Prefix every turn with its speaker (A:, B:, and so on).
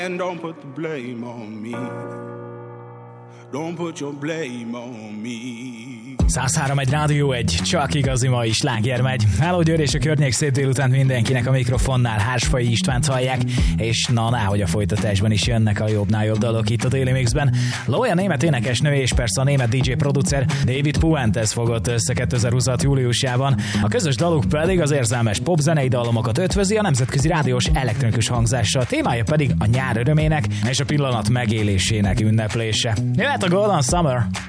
A: And don't put the blame on me. Don't put your blame on me.
B: 103 egy Rádió 1, csak igazi ma is sláger megy. Hello Győr és a környék, szép délután mindenkinek, a mikrofonnál Hársfai Istvánt hallják, és hogy a folytatásban is jönnek a jobbnál jobb dalok itt a Daily Mixben. Lója német énekesnő és persze a német DJ producer David Puentes fogott össze 2026 júliusában. A közös daluk pedig az érzelmes popzenei dalomokat ötvözi a nemzetközi rádiós elektronikus hangzással, témája pedig a nyár örömének és a pillanat megélésének ünneplése. Jöhet a Golden Summer!